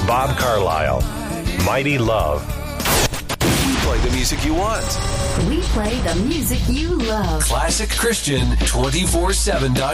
Bob Carlisle, Mighty Love. We play the music you want. We play the music you love. Classic Christian 24/7.